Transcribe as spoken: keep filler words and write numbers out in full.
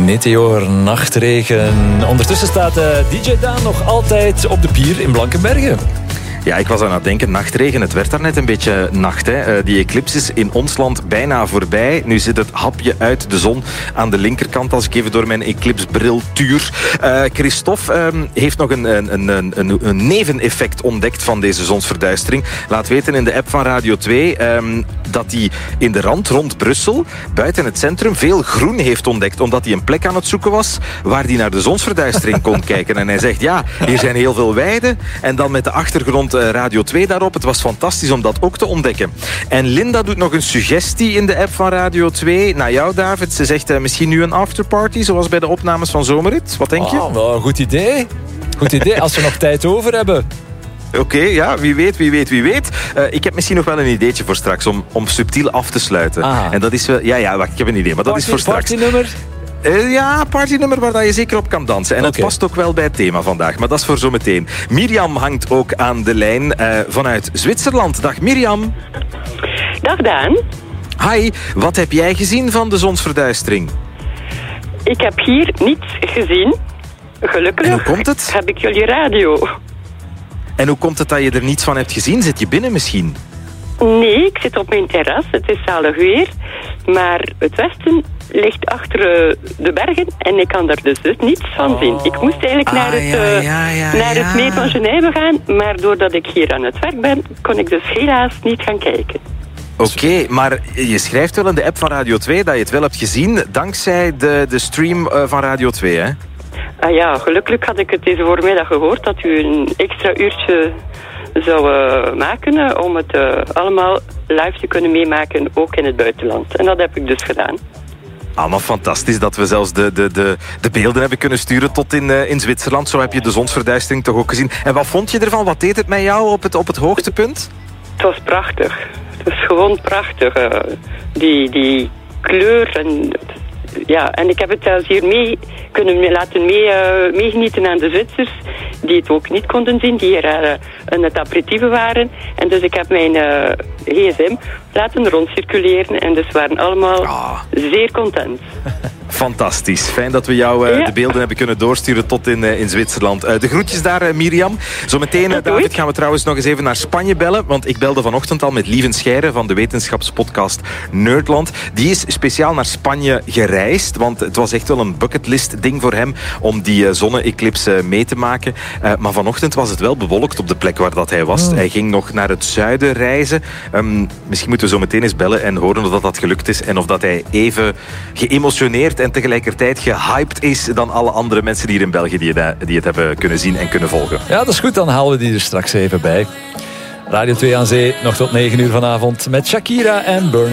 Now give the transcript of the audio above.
Meteor, nachtregen. Ondertussen staat uh, D J Daan nog altijd op de pier in Blankenberge. Ja, ik was aan het denken, nachtregen, het werd daarnet een beetje nacht. Hè. Uh, die eclipse is in ons land bijna voorbij. Nu zit het hapje uit de zon aan de linkerkant, als ik even door mijn eclipsebril tuur. Uh, Christophe um, heeft nog een, een, een, een, een neveneffect ontdekt van deze zonsverduistering. Laat weten in de app van Radio twee um, dat hij in de rand rond Brussel, buiten het centrum, veel groen heeft ontdekt. Omdat hij een plek aan het zoeken was waar hij naar de zonsverduistering kon kijken. En hij zegt, ja, hier zijn heel veel weiden. En dan met de achtergrond Radio twee daarop. Het was fantastisch om dat ook te ontdekken. En Linda doet nog een suggestie in de app van Radio twee. Naar jou, David. Ze zegt uh, misschien nu een afterparty, zoals bij de opnames van Zomerrit. Wat denk je? Oh, wel een goed idee. Goed idee, als we nog tijd over hebben. Oké, okay, ja, wie weet, wie weet, wie weet. Uh, ik heb misschien nog wel een ideetje voor straks, om, om subtiel af te sluiten. Ah. En dat is wel... Ja, ja, wacht, ik heb een idee, maar dat Party, is voor straks. Partynummer? Uh, ja, partynummer waar je zeker op kan dansen. En okay. Het past ook wel bij het thema vandaag, maar dat is voor zometeen. Mirjam hangt ook aan de lijn uh, vanuit Zwitserland. Dag Mirjam. Dag Daan. Hi, wat heb jij gezien van de zonsverduistering? Ik heb hier niets gezien. Gelukkig en hoe komt het? Heb ik jullie radio. En hoe komt het dat je er niets van hebt gezien? Zit je binnen misschien? Nee, ik zit op mijn terras. Het is zalig weer. Maar het westen ligt achter uh, de bergen en ik kan daar dus, dus niets van zien. Ik moest eigenlijk ah, naar, het, ja, uh, ja, ja, naar ja. het Meer van Genève gaan, maar doordat ik hier aan het werk ben, kon ik dus helaas niet gaan kijken. Oké, okay, maar je schrijft wel in de app van Radio twee dat je het wel hebt gezien, dankzij de, de stream uh, van Radio twee, hè? Ah ja, gelukkig had ik het deze voormiddag gehoord dat u een extra uurtje zou uh, maken om het uh, allemaal live te kunnen meemaken, ook in het buitenland. En dat heb ik dus gedaan. Allemaal fantastisch dat we zelfs de, de, de, de beelden hebben kunnen sturen tot in, uh, in Zwitserland. Zo heb je de zonsverduistering toch ook gezien. En wat vond je ervan? Wat deed het met jou op het, op het hoogtepunt? Het was prachtig. Het was gewoon prachtig. Uh, die, die kleur en... Ja, en ik heb het zelfs hier mee kunnen laten mee, uh, meegenieten aan de Zwitsers, die het ook niet konden zien, die hier uh, aan het aperitieven waren. En dus ik heb mijn uh, G S M laten rondcirculeren en dus waren allemaal oh. zeer content. Fantastisch. Fijn dat we jou uh, ja. de beelden hebben kunnen doorsturen tot in, uh, in Zwitserland. Uh, de groetjes daar, uh, Mirjam. Zometeen, uh, David, gaan we trouwens nog eens even naar Spanje bellen. Want ik belde vanochtend al met Lieven Scheire van de wetenschapspodcast Nerdland. Die is speciaal naar Spanje gereisd. Want het was echt wel een bucketlist ding voor hem om die uh, zonne-eclipse uh, mee te maken. Uh, maar vanochtend was het wel bewolkt op de plek waar dat hij was. Oh. Hij ging nog naar het zuiden reizen. Um, misschien moeten we zo meteen eens bellen en horen of dat, dat gelukt is. En of dat hij even geëmotioneerd en tegelijkertijd gehyped is dan alle andere mensen hier in België die het, die het hebben kunnen zien en kunnen volgen. Ja, dat is goed. Dan halen we die er straks even bij. Radio twee aan Zee, nog tot negen uur vanavond met Shakira en Burn.